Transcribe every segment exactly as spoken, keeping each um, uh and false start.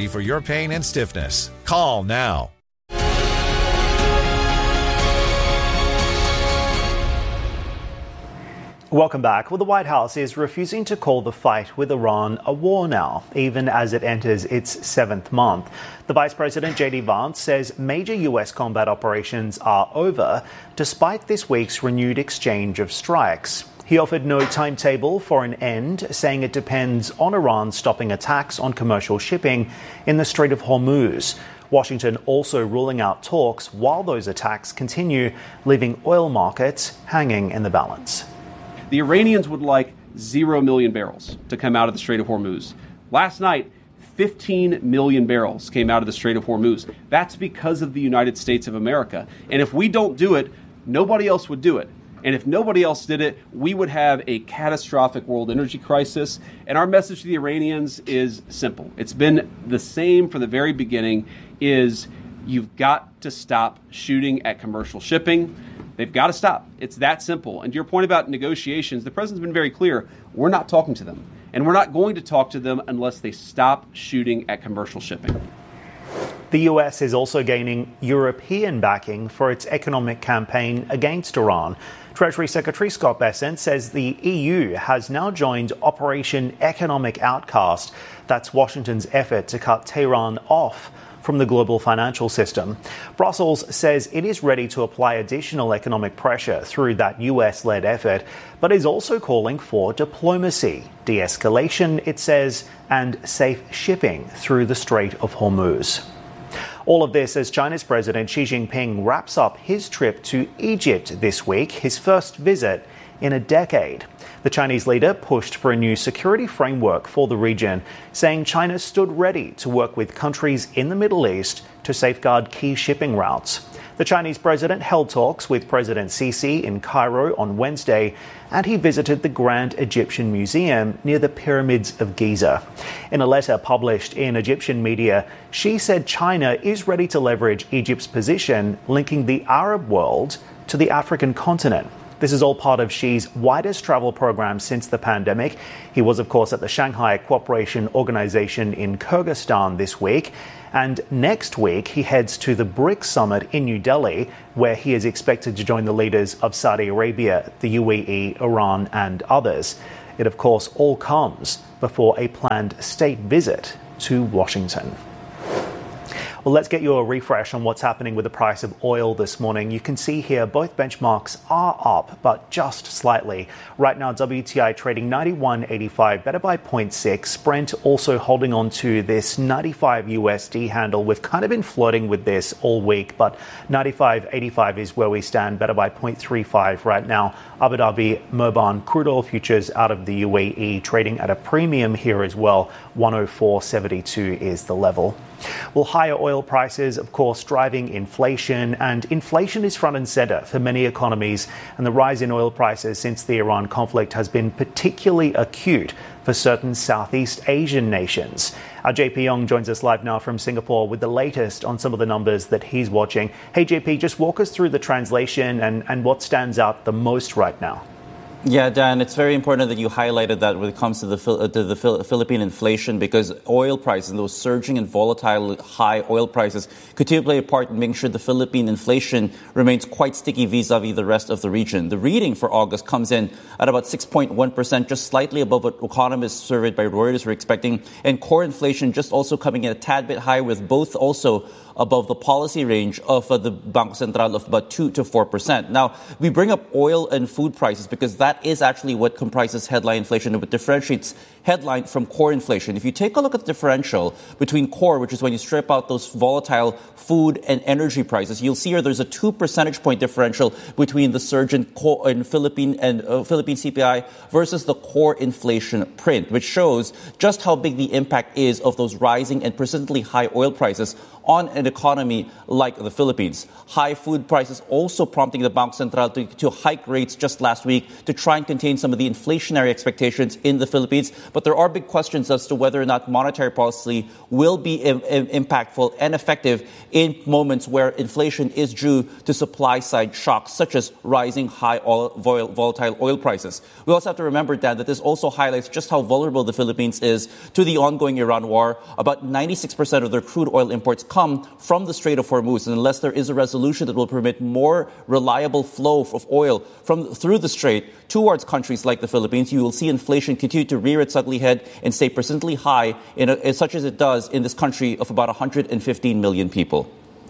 remedy for your pain and stiffness. Call now. Welcome back. Well, the White House is refusing to call the fight with Iran a war now, even as it enters its seventh month. The Vice President, J D Vance, says major U S combat operations are over, despite this week's renewed exchange of strikes. He offered no timetable for an end, saying it depends on Iran stopping attacks on commercial shipping in the Strait of Hormuz. Washington also ruling out talks while those attacks continue, leaving oil markets hanging in the balance. The Iranians would like zero million barrels to come out of the Strait of Hormuz. Last night, fifteen million barrels came out of the Strait of Hormuz. That's because of the United States of America. And if we don't do it, nobody else would do it. And if nobody else did it, we would have a catastrophic world energy crisis. And our message to the Iranians is simple. It's been the same from the very beginning, is you've got to stop shooting at commercial shipping. They've got to stop. It's that simple. And to your point about negotiations, the president's been very clear. We're not talking to them. And we're not going to talk to them unless they stop shooting at commercial shipping. The U S is also gaining European backing for its economic campaign against Iran. Treasury Secretary Scott Bessent says the E U has now joined Operation Economic Outcast. That's Washington's effort to cut Tehran off from the global financial system. Brussels says it is ready to apply additional economic pressure through that U S-led effort, but is also calling for diplomacy, de-escalation, it says, and safe shipping through the Strait of Hormuz. All of this as China's President Xi Jinping wraps up his trip to Egypt this week, his first visit in a decade. The Chinese leader pushed for a new security framework for the region, saying China stood ready to work with countries in the Middle East to safeguard key shipping routes. The Chinese president held talks with President Sisi in Cairo on Wednesday, and he visited the Grand Egyptian Museum near the Pyramids of Giza. In a letter published in Egyptian media, Xi said China is ready to leverage Egypt's position linking the Arab world to the African continent. This is all part of Xi's widest travel program since the pandemic. He was, of course, at the Shanghai Cooperation Organization in Kyrgyzstan this week. And next week, he heads to the BRICS summit in New Delhi, where he is expected to join the leaders of Saudi Arabia, the U A E, Iran, and others. It, of course, all comes before a planned state visit to Washington. Well, let's get you a refresh on what's happening with the price of oil this morning. You can see here both benchmarks are up, but just slightly. Right now, W T I trading ninety-one eighty-five, better by zero point six. Brent also holding on to this ninety-five U S D handle. We've kind of been flirting with this all week, but ninety-five eighty-five is where we stand, better by zero point three five right now. Abu Dhabi Murban crude oil futures out of the U A E trading at a premium here as well. one oh four seventy-two is the level. Well, higher oil prices, of course, driving inflation, and inflation is front and center for many economies, and the rise in oil prices since the Iran conflict has been particularly acute for certain Southeast Asian nations. Our J P Yong joins us live now from Singapore with the latest on some of the numbers that he's watching. Hey, J P, just walk us through the translation and, and what stands out the most right now. Yeah, Dan, it's very important that you highlighted that when it comes to the to the Philippine inflation, because oil prices and those surging and volatile high oil prices continue to play a part in making sure the Philippine inflation remains quite sticky vis-a-vis the rest of the region. The reading for August comes in at about six point one percent, just slightly above what economists surveyed by Reuters were expecting, and core inflation just also coming in a tad bit high, with both also above the policy range of uh, the Bangko Sentral of about two to four percent. Now, we bring up oil and food prices because that is actually what comprises headline inflation and what differentiates headline from core inflation. If you take a look at the differential between core, which is when you strip out those volatile food and energy prices, you'll see here there's a two percentage point differential between the surge in, core, in Philippine and uh, Philippine C P I versus the core inflation print, which shows just how big the impact is of those rising and persistently high oil prices on an economy like the Philippines. High food prices also prompting the Bangko Sentral to, to hike rates just last week to try and contain some of the inflationary expectations in the Philippines. But there are big questions as to whether or not monetary policy will be im- im- impactful and effective in moments where inflation is due to supply-side shocks, such as rising high oil, vol- volatile oil prices. We also have to remember, Dan, that this also highlights just how vulnerable the Philippines is to the ongoing Iran war. About ninety-six percent of their crude oil imports come from the Strait of Hormuz, and unless there is a resolution that will permit more reliable flow of oil from through the strait towards countries like the Philippines, you will see inflation continue to rear its ugly head and stay persistently high, in a, as such as it does in this country of about one hundred fifteen million people.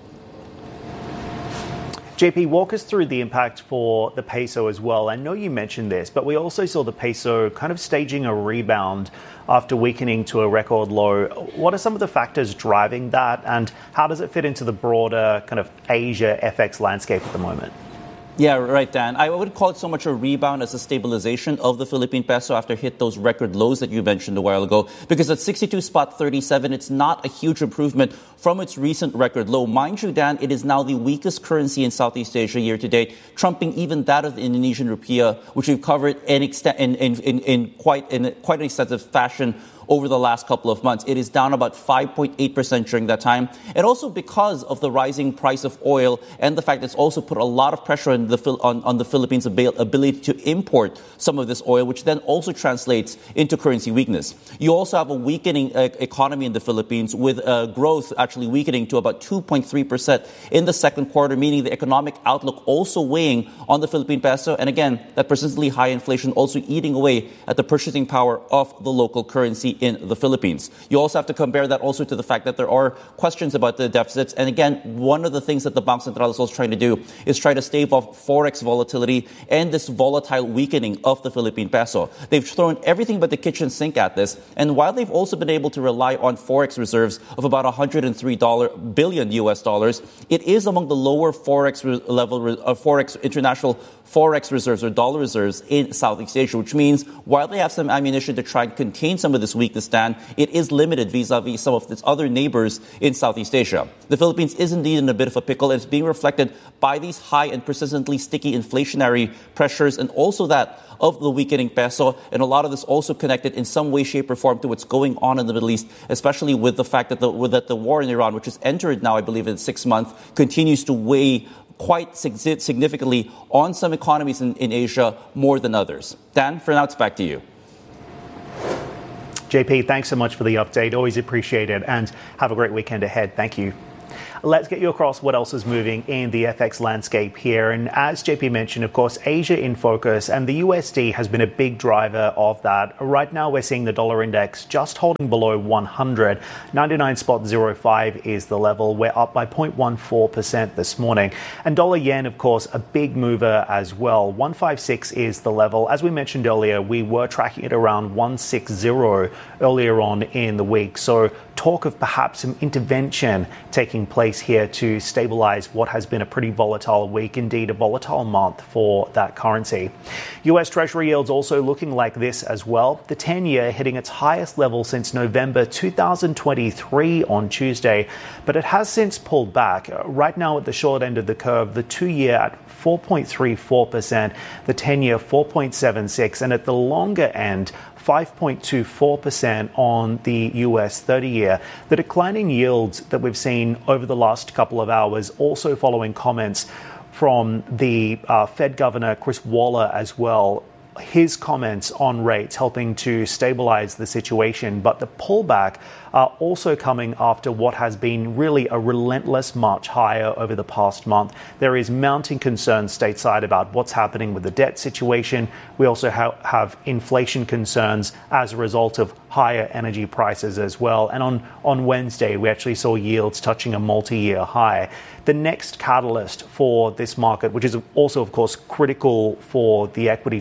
J P, walk us through the impact for the peso as well. I know you mentioned this, but we also saw the peso kind of staging a rebound after weakening to a record low. What are some of the factors driving that, and how does it fit into the broader kind of Asia F X landscape at the moment? Yeah, right, Dan. I wouldn't call it so much a rebound as a stabilization of the Philippine peso after it hit those record lows that you mentioned a while ago. Because at sixty-two thirty-seven, it's not a huge improvement from its recent record low. Mind you, Dan, it is now the weakest currency in Southeast Asia year to date, trumping even that of the Indonesian rupiah, which we've covered in, extent, in, in, in, in, quite, in quite an extensive fashion over the last couple of months. It is down about five point eight percent during that time. And also because of the rising price of oil and the fact that it's also put a lot of pressure on the, on, on the Philippines' ability to import some of this oil, which then also translates into currency weakness. You also have a weakening uh, economy in the Philippines, with uh, growth actually weakening to about two point three percent in the second quarter, meaning the economic outlook also weighing on the Philippine peso. And again, that persistently high inflation also eating away at the purchasing power of the local currency in the Philippines. You also have to compare that also to the fact that there are questions about the deficits. And again, one of the things that the Bangko Sentral is also trying to do is try to stave off forex volatility and this volatile weakening of the Philippine peso. They've thrown everything but the kitchen sink at this. And while they've also been able to rely on forex reserves of about one hundred three billion U S dollars, it is among the lower forex re- level uh, forex international forex reserves or dollar reserves in Southeast Asia, which means while they have some ammunition to try and contain some of this weakness, Dan, it is limited vis-a-vis some of its other neighbors in Southeast Asia. The Philippines is indeed in a bit of a pickle, and it's being reflected by these high and persistently sticky inflationary pressures, and also that of the weakening peso. And a lot of this also connected in some way, shape, or form to what's going on in the Middle East, especially with the fact that the, with that the war in Iran, which has entered now, I believe, in six months, continues to weigh quite significantly on some economies in, in Asia more than others. Dan, for now, it's back to you. J P, thanks so much for the update. Always appreciate it, and have a great weekend ahead. Thank you. Let's get you across what else is moving in the F X landscape here. And as J P mentioned, of course, Asia in focus, and the U S D has been a big driver of that. Right now, we're seeing the dollar index just holding below one hundred. ninety-nine point oh five is the level. We're up by zero point one four percent this morning. And dollar yen, of course, a big mover as well. one fifty-six is the level. As we mentioned earlier, we were tracking it around one sixty earlier on in the week. So talk of perhaps some intervention taking place here to stabilize what has been a pretty volatile week, indeed a volatile month for that currency. U S Treasury yields also looking like this as well. The ten-year hitting its highest level since November two thousand twenty-three on Tuesday, but it has since pulled back. Right now at the short end of the curve, the two-year at four point three four percent, the ten-year four point seven six, and at the longer end, five point two four percent on the U S thirty-year. The declining yields that we've seen over the last couple of hours also following comments from the uh, Fed Governor Chris Waller as well. His comments on rates helping to stabilize the situation, but the pullback are also coming after what has been really a relentless march higher over the past month. There is mounting concern stateside about what's happening with the debt situation. We also ha- have inflation concerns as a result of higher energy prices as well. And on, on Wednesday, we actually saw yields touching a multi-year high. The next catalyst for this market, which is also, of course, critical for the equity trade, is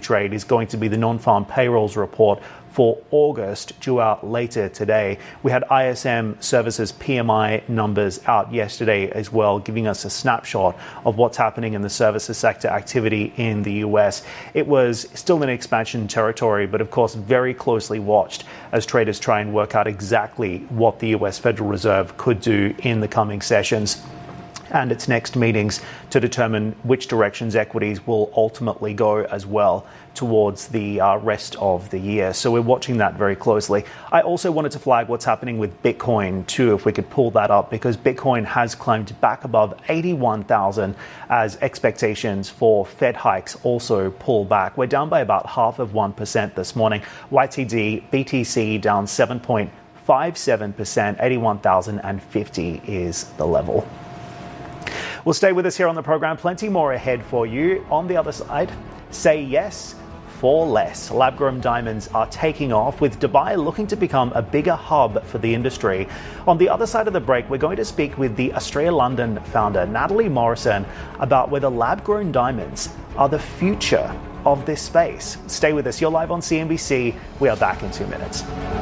going to be the non-farm payrolls report for August, due out later today. We had I S M Services P M I numbers out yesterday as well, giving us a snapshot of what's happening in the services sector activity in the U S. It was still in expansion territory, but of course very closely watched as traders try and work out exactly what the U S Federal Reserve could do in the coming sessions and its next meetings to determine which directions equities will ultimately go as well towards the uh, rest of the year. So we're watching that very closely. I also wanted to flag what's happening with Bitcoin too, if we could pull that up, because Bitcoin has climbed back above eighty-one thousand as expectations for Fed hikes also pull back. We're down by about half of one percent this morning. Y T D, B T C down seven point five seven percent, eighty-one thousand fifty is the level. Well, stay with us here on the program. Plenty more ahead for you. On the other side, say yes for less. Lab-grown diamonds are taking off, with Dubai looking to become a bigger hub for the industry. On the other side of the break, we're going to speak with the Australia London founder, Natalie Morrison, about whether lab-grown diamonds are the future of this space. Stay with us. You're live on C N B C. We are back in two minutes.